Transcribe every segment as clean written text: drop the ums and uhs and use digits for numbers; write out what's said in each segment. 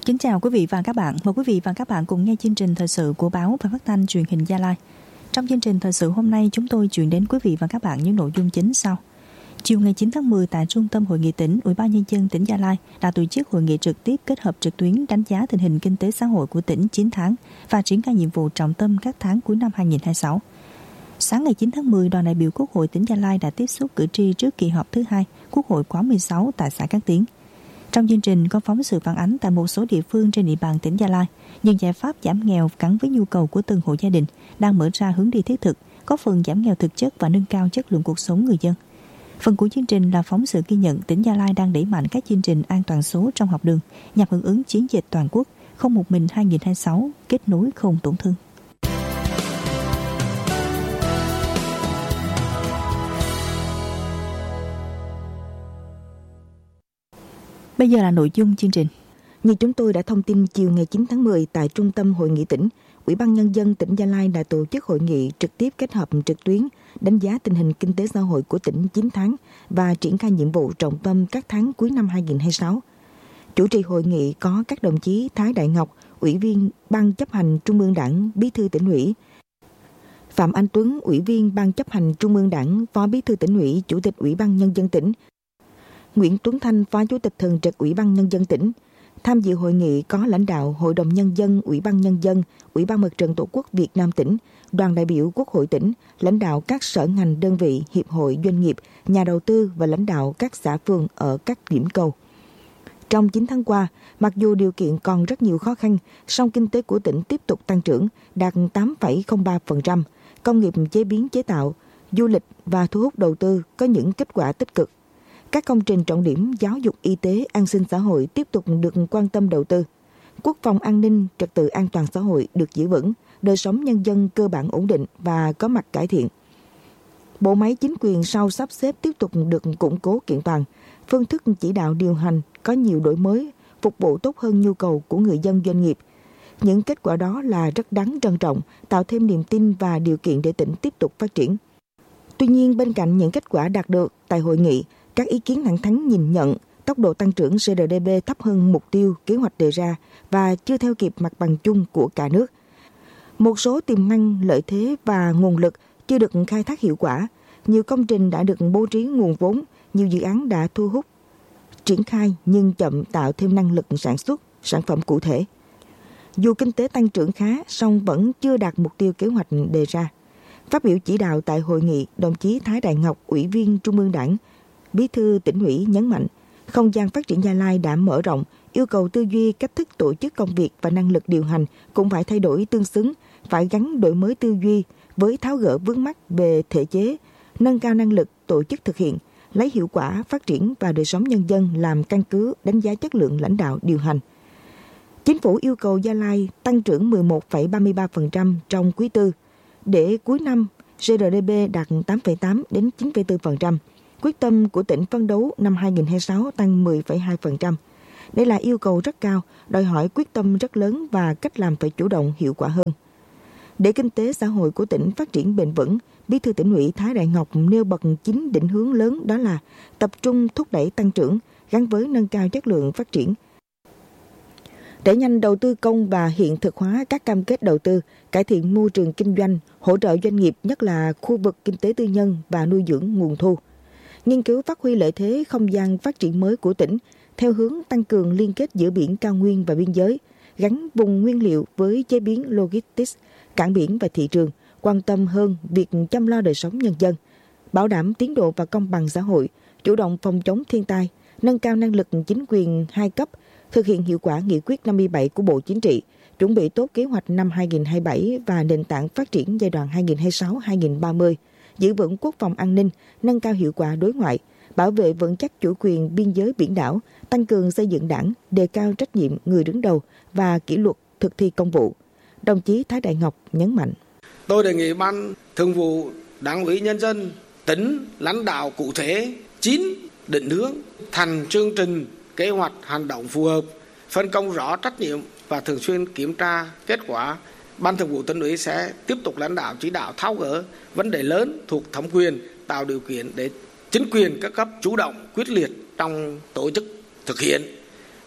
Kính chào quý vị và các bạn. Mời quý vị và các bạn cùng nghe chương trình thời sự của báo Ban Phát thanh Truyền hình Gia Lai. Trong chương trình thời sự hôm nay, chúng tôi chuyển đến quý vị và các bạn những nội dung chính sau. Chiều ngày 9 tháng 10 tại Trung tâm Hội nghị tỉnh, Ủy ban Nhân dân tỉnh Gia Lai đã tổ chức hội nghị trực tiếp kết hợp trực tuyến đánh giá tình hình kinh tế xã hội của tỉnh 9 tháng và triển khai nhiệm vụ trọng tâm các tháng cuối năm 2026. Sáng ngày 9 tháng 10, đoàn đại biểu Quốc hội tỉnh Gia Lai đã tiếp xúc cử tri trước kỳ họp thứ 2 Quốc hội khóa 16 tại xã Cát Tiến. Trong chương trình có phóng sự phản ánh tại một số địa phương trên địa bàn tỉnh Gia Lai, những giải pháp giảm nghèo gắn với nhu cầu của từng hộ gia đình đang mở ra hướng đi thiết thực, góp phần giảm nghèo thực chất và nâng cao chất lượng cuộc sống người dân. Phần cuối chương trình là phóng sự ghi nhận tỉnh Gia Lai đang đẩy mạnh các chương trình an toàn số trong học đường nhằm hưởng ứng chiến dịch toàn quốc Không một mình 2026, kết nối không tổn thương. Bây giờ là nội dung chương trình. Như chúng tôi đã thông tin chiều ngày 9 tháng 10 tại Trung tâm Hội nghị tỉnh, Ủy ban Nhân dân tỉnh Gia Lai đã tổ chức hội nghị trực tiếp kết hợp trực tuyến đánh giá tình hình kinh tế xã hội của tỉnh 9 tháng và triển khai nhiệm vụ trọng tâm các tháng cuối năm 2026. Chủ trì hội nghị có các đồng chí Thái Đại Ngọc, Ủy viên Ban chấp hành Trung ương Đảng, Bí thư Tỉnh ủy; Phạm Anh Tuấn, Ủy viên Ban chấp hành Trung ương Đảng, Phó Bí thư Tỉnh ủy, Chủ tịch Ủy ban Nhân dân tỉnh; Nguyễn Tuấn Thanh, Phó Chủ tịch Thường trực Ủy ban Nhân dân tỉnh. Tham dự hội nghị có lãnh đạo Hội đồng Nhân dân, Ủy ban Nhân dân, Ủy ban Mặt trận Tổ quốc Việt Nam tỉnh, đoàn đại biểu Quốc hội tỉnh, lãnh đạo các sở ngành đơn vị, hiệp hội doanh nghiệp, nhà đầu tư và lãnh đạo các xã phường ở các điểm cầu. Trong 9 tháng qua, mặc dù điều kiện còn rất nhiều khó khăn, song kinh tế của tỉnh tiếp tục tăng trưởng, đạt 8,03%, công nghiệp chế biến chế tạo, du lịch và thu hút đầu tư có những kết quả tích cực. Các công trình trọng điểm giáo dục, y tế, an sinh xã hội tiếp tục được quan tâm đầu tư. Quốc phòng an ninh, trật tự an toàn xã hội được giữ vững, đời sống nhân dân cơ bản ổn định và có mặt cải thiện. Bộ máy chính quyền sau sắp xếp tiếp tục được củng cố kiện toàn, phương thức chỉ đạo điều hành có nhiều đổi mới, phục vụ tốt hơn nhu cầu của người dân doanh nghiệp. Những kết quả đó là rất đáng trân trọng, tạo thêm niềm tin và điều kiện để tỉnh tiếp tục phát triển. Tuy nhiên, bên cạnh những kết quả đạt được tại hội nghị, các ý kiến thẳng thắn nhìn nhận tốc độ tăng trưởng GDP thấp hơn mục tiêu kế hoạch đề ra và chưa theo kịp mặt bằng chung của cả nước. Một số tiềm năng, lợi thế và nguồn lực chưa được khai thác hiệu quả. Nhiều công trình đã được bố trí nguồn vốn, nhiều dự án đã thu hút, triển khai nhưng chậm tạo thêm năng lực sản xuất, sản phẩm cụ thể. Dù kinh tế tăng trưởng khá, song vẫn chưa đạt mục tiêu kế hoạch đề ra. Phát biểu chỉ đạo tại hội nghị, đồng chí Thái Đại Ngọc, Ủy viên Trung ương Đảng, Bí thư Tỉnh ủy nhấn mạnh, không gian phát triển Gia Lai đã mở rộng, yêu cầu tư duy, cách thức tổ chức công việc và năng lực điều hành cũng phải thay đổi tương xứng, phải gắn đổi mới tư duy với tháo gỡ vướng mắc về thể chế, nâng cao năng lực tổ chức thực hiện, lấy hiệu quả phát triển và đời sống nhân dân làm căn cứ đánh giá chất lượng lãnh đạo điều hành. Chính phủ yêu cầu Gia Lai tăng trưởng 11,33% trong quý tư, để cuối năm GDP đạt 8,8 đến 9,4%. Quyết tâm của tỉnh phấn đấu năm 2026 tăng 10,2%. Đây là yêu cầu rất cao, đòi hỏi quyết tâm rất lớn và cách làm phải chủ động, hiệu quả hơn. Để kinh tế xã hội của tỉnh phát triển bền vững, Bí thư Tỉnh ủy Thái Đại Ngọc nêu bật 9 định hướng lớn, đó là tập trung thúc đẩy tăng trưởng gắn với nâng cao chất lượng phát triển, đẩy nhanh đầu tư công và hiện thực hóa các cam kết đầu tư, cải thiện môi trường kinh doanh, hỗ trợ doanh nghiệp nhất là khu vực kinh tế tư nhân và nuôi dưỡng nguồn thu. Nghiên cứu phát huy lợi thế không gian phát triển mới của tỉnh theo hướng tăng cường liên kết giữa biển cao nguyên và biên giới, gắn vùng nguyên liệu với chế biến logistics, cảng biển và thị trường, quan tâm hơn việc chăm lo đời sống nhân dân, bảo đảm tiến độ và công bằng xã hội, chủ động phòng chống thiên tai, nâng cao năng lực chính quyền hai cấp, thực hiện hiệu quả nghị quyết 57 của Bộ Chính trị, chuẩn bị tốt kế hoạch năm 2027 và nền tảng phát triển giai đoạn 2026-2030, giữ vững quốc phòng an ninh, nâng cao hiệu quả đối ngoại, bảo vệ vững chắc chủ quyền biên giới biển đảo, tăng cường xây dựng đảng, đề cao trách nhiệm người đứng đầu và kỷ luật thực thi công vụ. Đồng chí Thái Đại Ngọc nhấn mạnh. Tôi đề nghị Ban Thường vụ Đảng ủy Nhân dân tỉnh lãnh đạo cụ thể 9 định hướng thành chương trình kế hoạch hành động phù hợp, phân công rõ trách nhiệm và thường xuyên kiểm tra kết quả. Ban Thường vụ Tỉnh ủy sẽ tiếp tục lãnh đạo chỉ đạo tháo gỡ vấn đề lớn thuộc thẩm quyền, tạo điều kiện để chính quyền các cấp chủ động quyết liệt trong tổ chức thực hiện.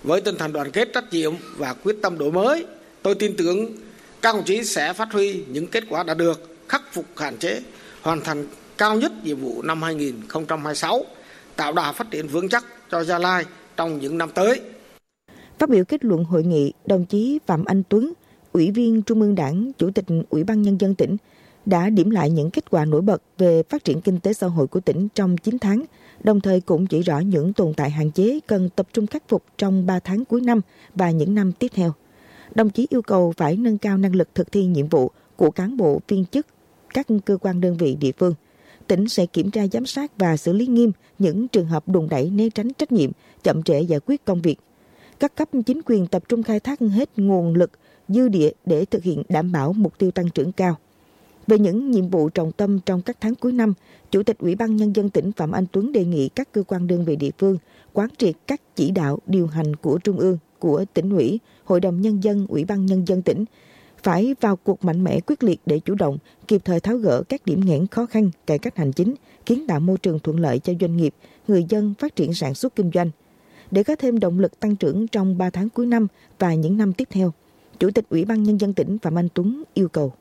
Với tinh thần đoàn kết, trách nhiệm và quyết tâm đổi mới, tôi tin tưởng các đồng chí sẽ phát huy những kết quả đạt được, khắc phục hạn chế, hoàn thành cao nhất nhiệm vụ năm 2026, tạo đà phát triển vững chắc cho Gia Lai trong những năm tới. Phát biểu kết luận hội nghị, đồng chí Phạm Anh Tuấn, Ủy viên Trung ương Đảng, Chủ tịch Ủy ban Nhân dân tỉnh, đã điểm lại những kết quả nổi bật về phát triển kinh tế xã hội của tỉnh trong 9 tháng, đồng thời cũng chỉ rõ những tồn tại hạn chế cần tập trung khắc phục trong 3 tháng cuối năm và những năm tiếp theo. Đồng chí yêu cầu phải nâng cao năng lực thực thi nhiệm vụ của cán bộ, viên chức, các cơ quan đơn vị địa phương. Tỉnh sẽ kiểm tra giám sát và xử lý nghiêm những trường hợp đùn đẩy, né tránh trách nhiệm, chậm trễ giải quyết công việc. Các cấp chính quyền tập trung khai thác hết nguồn lực dư địa để thực hiện đảm bảo mục tiêu tăng trưởng cao. Về những nhiệm vụ trọng tâm trong các tháng cuối năm, Chủ tịch Ủy ban Nhân dân tỉnh Phạm Anh Tuấn đề nghị các cơ quan đơn vị địa phương quán triệt các chỉ đạo điều hành của Trung ương, của tỉnh ủy, Hội đồng Nhân dân, Ủy ban Nhân dân tỉnh phải vào cuộc mạnh mẽ quyết liệt để chủ động, kịp thời tháo gỡ các điểm nghẽn khó khăn, cải cách hành chính, kiến tạo môi trường thuận lợi cho doanh nghiệp, người dân phát triển sản xuất kinh doanh. Để có thêm động lực tăng trưởng trong 3 tháng cuối năm và những năm tiếp theo, Chủ tịch Ủy ban Nhân dân tỉnh Phạm Anh Tuấn yêu cầu.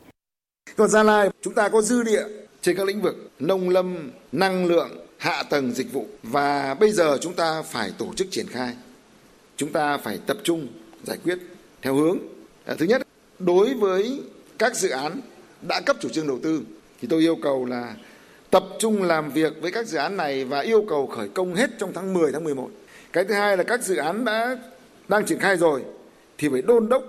Còn Gia Lai, chúng ta có dư địa trên các lĩnh vực nông lâm, năng lượng, hạ tầng dịch vụ. Và bây giờ chúng ta phải tổ chức triển khai. Chúng ta phải tập trung giải quyết theo hướng. Thứ nhất, đối với các dự án đã cấp chủ trương đầu tư, thì tôi yêu cầu là tập trung làm việc với các dự án này và yêu cầu khởi công hết trong tháng 10, tháng 11. Cái thứ hai là các dự án đang triển khai rồi thì phải đôn đốc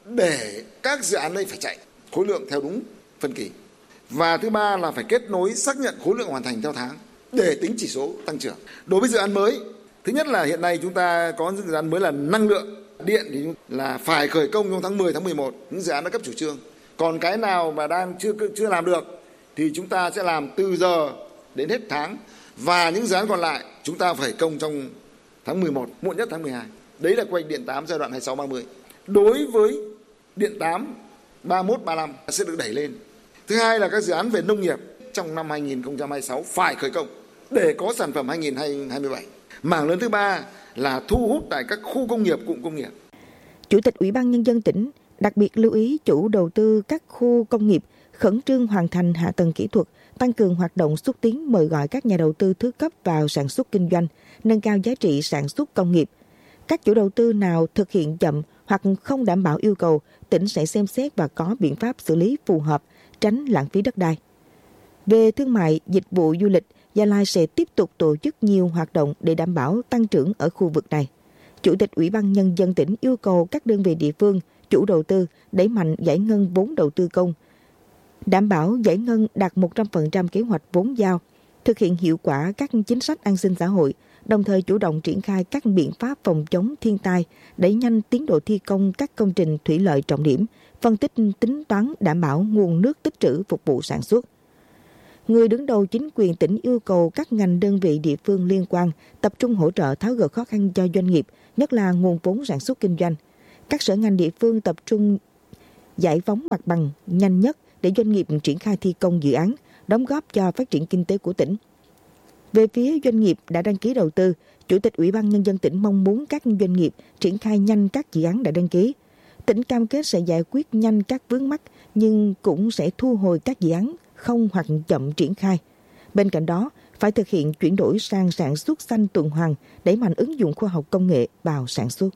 để các dự án này phải chạy khối lượng theo đúng phân kỳ. Và thứ ba là phải kết nối xác nhận khối lượng hoàn thành theo tháng để tính chỉ số tăng trưởng. Đối với dự án mới, thứ nhất là hiện nay chúng ta có những dự án mới là năng lượng, điện thì là phải khởi công trong tháng 10, tháng 11, những dự án đã cấp chủ trương. Còn cái nào mà đang chưa làm được thì chúng ta sẽ làm từ giờ đến hết tháng, và những dự án còn lại chúng ta phải công trong tháng 11, muộn nhất tháng 12. Đấy là quanh điện 8 giai đoạn 26-30. Đối với điện 8 31-35 sẽ được đẩy lên. Thứ hai là các dự án về nông nghiệp trong năm 2026 phải khởi công để có sản phẩm 2027. Mảng lớn thứ ba là thu hút tại các khu công nghiệp, cụm công nghiệp. Chủ tịch Ủy ban Nhân dân tỉnh đặc biệt lưu ý chủ đầu tư các khu công nghiệp khẩn trương hoàn thành hạ tầng kỹ thuật, tăng cường hoạt động xúc tiến, mời gọi các nhà đầu tư thứ cấp vào sản xuất kinh doanh, nâng cao giá trị sản xuất công nghiệp. Các chủ đầu tư nào thực hiện chậm hoặc không đảm bảo yêu cầu, tỉnh sẽ xem xét và có biện pháp xử lý phù hợp, tránh lãng phí đất đai. Về thương mại, dịch vụ du lịch, Gia Lai sẽ tiếp tục tổ chức nhiều hoạt động để đảm bảo tăng trưởng ở khu vực này. Chủ tịch Ủy ban Nhân dân tỉnh yêu cầu các đơn vị địa phương, chủ đầu tư đẩy mạnh giải ngân vốn đầu tư công, đảm bảo giải ngân đạt 100% kế hoạch vốn giao, thực hiện hiệu quả các chính sách an sinh xã hội, đồng thời chủ động triển khai các biện pháp phòng chống thiên tai, đẩy nhanh tiến độ thi công các công trình thủy lợi trọng điểm, phân tích tính toán đảm bảo nguồn nước tích trữ phục vụ sản xuất. Người đứng đầu chính quyền tỉnh yêu cầu các ngành đơn vị địa phương liên quan tập trung hỗ trợ tháo gỡ khó khăn cho doanh nghiệp, nhất là nguồn vốn sản xuất kinh doanh. Các sở ngành địa phương tập trung giải phóng mặt bằng nhanh nhất để doanh nghiệp triển khai thi công dự án, đóng góp cho phát triển kinh tế của tỉnh. Về phía doanh nghiệp đã đăng ký đầu tư, Chủ tịch Ủy ban Nhân dân tỉnh mong muốn các doanh nghiệp triển khai nhanh các dự án đã đăng ký. Tỉnh cam kết sẽ giải quyết nhanh các vướng mắc nhưng cũng sẽ thu hồi các dự án không hoặc chậm triển khai. Bên cạnh đó, phải thực hiện chuyển đổi sang sản xuất xanh tuần hoàn, đẩy mạnh ứng dụng khoa học công nghệ vào sản xuất.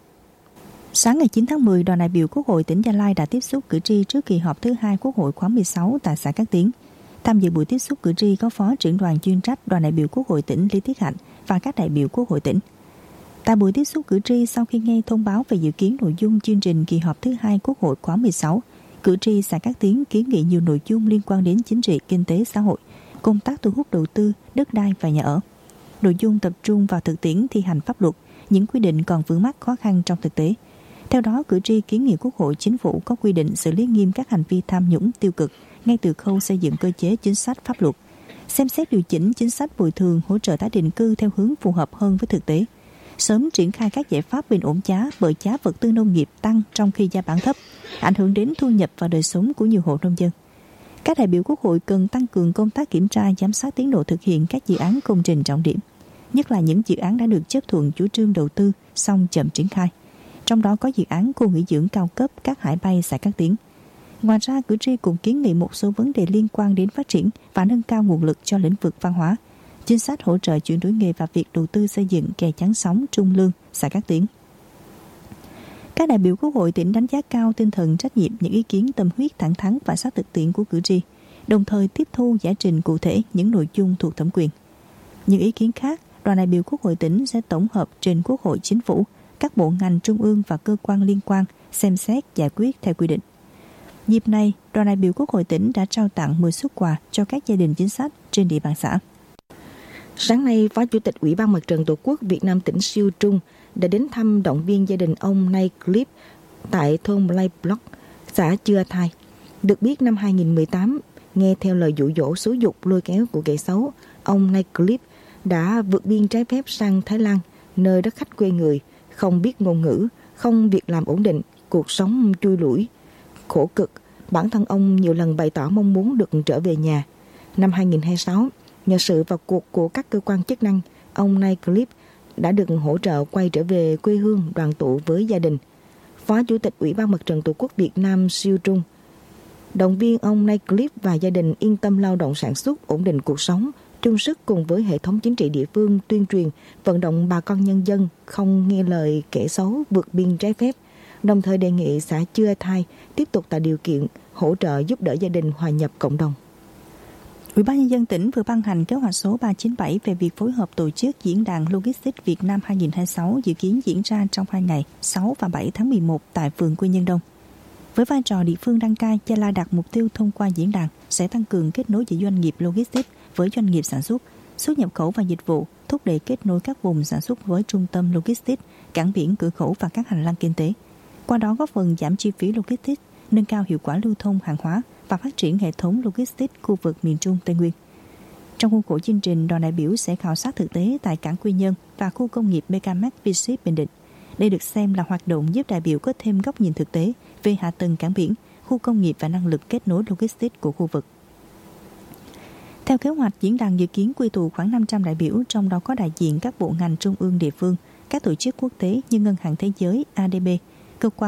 Sáng ngày 9 tháng 10, đoàn đại biểu Quốc hội tỉnh Gia Lai đã tiếp xúc cử tri trước kỳ họp thứ 2 Quốc hội khóa 16 tại xã Cát Tiến. Tham dự buổi tiếp xúc cử tri có Phó trưởng đoàn chuyên trách đoàn đại biểu Quốc hội tỉnh Lý Tiết Hạnh và các đại biểu Quốc hội tỉnh. Tại buổi tiếp xúc cử tri, sau khi nghe thông báo về dự kiến nội dung chương trình kỳ họp thứ 2 Quốc hội khóa 16, cử tri xã Cát Tiến kiến nghị nhiều nội dung liên quan đến chính trị, kinh tế, xã hội, công tác thu hút đầu tư, đất đai và nhà ở. Nội dung tập trung vào thực tiễn thi hành pháp luật, những quy định còn vướng mắc khó khăn trong thực tế. Theo đó, cử tri kiến nghị Quốc hội, Chính phủ có quy định xử lý nghiêm các hành vi tham nhũng tiêu cực ngay từ khâu xây dựng cơ chế chính sách pháp luật, xem xét điều chỉnh chính sách bồi thường hỗ trợ tái định cư theo hướng phù hợp hơn với thực tế, sớm triển khai các giải pháp bình ổn giá bởi giá vật tư nông nghiệp tăng trong khi giá bán thấp, ảnh hưởng đến thu nhập và đời sống của nhiều hộ nông dân. Các đại biểu Quốc hội cần tăng cường công tác kiểm tra, giám sát tiến độ thực hiện các dự án công trình trọng điểm, nhất là những dự án đã được chấp thuận chủ trương đầu tư song chậm triển khai. Trong đó có dự án khu nghỉ dưỡng cao cấp Cát Hải Bay xã Cát Tiến. Ngoài ra, cử tri cũng kiến nghị một số vấn đề liên quan đến phát triển và nâng cao nguồn lực cho lĩnh vực văn hóa, chính sách hỗ trợ chuyển đổi nghề và việc đầu tư xây dựng kè chắn sóng Trung Lương, xã Cát Tiến. Các đại biểu Quốc hội tỉnh đánh giá cao tinh thần trách nhiệm, những ý kiến tâm huyết, thẳng thắn và sát thực tiễn của cử tri, đồng thời tiếp thu giải trình cụ thể những nội dung thuộc thẩm quyền. Những ý kiến khác, đoàn đại biểu Quốc hội tỉnh sẽ tổng hợp trên Quốc hội, Chính phủ, các bộ ngành trung ương và cơ quan liên quan xem xét giải quyết theo quy định. Dịp này, đoàn đại biểu Quốc hội tỉnh đã trao tặng 10 suất quà cho các gia đình chính sách trên địa bàn xã. Sáng nay, Phó Chủ tịch Ủy ban Mặt trận Tổ quốc Việt Nam tỉnh Siêu Trung đã đến thăm động viên gia đình ông Nay Clip tại thôn Play Block, xã Chưa Thai. Được biết năm 2018, nghe theo lời dụ dỗ xúi dục lôi kéo của kẻ xấu, ông Nay Clip đã vượt biên trái phép sang Thái Lan, nơi đất khách quê người, không biết ngôn ngữ, không việc làm ổn định, cuộc sống chui lủi, khổ cực. Bản thân ông nhiều lần bày tỏ mong muốn được trở về nhà. Năm 2026, nhờ sự vào cuộc của các cơ quan chức năng, ông Nay Clip đã được hỗ trợ quay trở về quê hương đoàn tụ với gia đình. Phó Chủ tịch Ủy ban Mặt trận Tổ quốc Việt Nam Siêu Trung động viên ông Nay Clip và gia đình yên tâm lao động sản xuất, ổn định cuộc sống, chung sức cùng với hệ thống chính trị địa phương tuyên truyền, vận động bà con nhân dân không nghe lời kẻ xấu vượt biên trái phép, đồng thời đề nghị xã Chưa Thai tiếp tục tạo điều kiện hỗ trợ giúp đỡ gia đình hòa nhập cộng đồng. Ủy ban nhân dân tỉnh vừa ban hành kế hoạch số 397 về việc phối hợp tổ chức Diễn đàn Logistics Việt Nam 2026 dự kiến diễn ra trong 2 ngày 6 và 7 tháng 11 tại phường Quy Nhơn Đông. Với vai trò địa phương đăng cai, Gia Lai đặt mục tiêu thông qua diễn đàn sẽ tăng cường kết nối giữa doanh nghiệp logistics với doanh nghiệp sản xuất nhập khẩu và dịch vụ, thúc đẩy kết nối các vùng sản xuất với trung tâm logistics, cảng biển, cửa khẩu và các hành lang kinh tế. Qua đó góp phần giảm chi phí logistics, nâng cao hiệu quả lưu thông hàng hóa và phát triển hệ thống logistics khu vực miền Trung Tây Nguyên. Trong khuôn khổ chương trình, đoàn đại biểu sẽ khảo sát thực tế tại cảng Quy Nhơn và khu công nghiệp Megamex V-Ship Bình Định. Đây được xem là hoạt động giúp đại biểu có thêm góc nhìn thực tế về hạ tầng cảng biển, khu công nghiệp và năng lực kết nối logistics của khu vực. Theo kế hoạch, diễn đàn dự kiến quy tụ khoảng 500 đại biểu, trong đó có đại diện các bộ ngành trung ương, địa phương, các tổ chức quốc tế như Ngân hàng Thế giới, ADB, cơ quan